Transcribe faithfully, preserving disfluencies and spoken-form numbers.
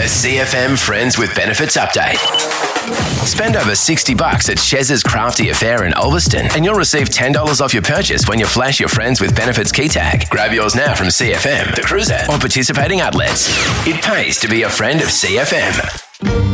A C F M Friends with Benefits update. Spend over sixty bucks at Chez's Crafty Affair in Ulverston and you'll receive ten dollars off your purchase when you flash your Friends with Benefits key tag. Grab yours now from C F M, The Cruiser, or participating outlets. It pays to be a friend of C F M.